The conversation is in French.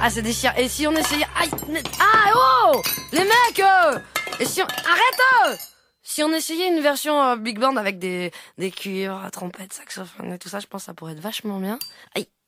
Ah, c'est déchirant. Et si on essayait... Aïe. Ah, oh. Les mecs, et si on... Arrête. Si on essayait une version big band avec des cuivres, trompettes, saxophones et tout ça, je pense que ça pourrait être vachement bien. Aïe.